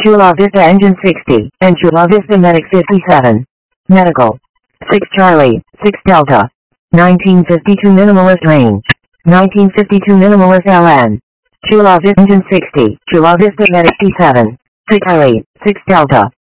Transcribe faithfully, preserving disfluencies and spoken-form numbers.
Chula Vista Engine sixty, and Chula Vista Medic fifty-seven. Medical. six Charlie, six Delta. nineteen fifty-two Minimalist Range. nineteen fifty-two Minimalist L N. Chula Vista Engine sixty, Chula Vista Medic fifty-seven. six Charlie, six Delta.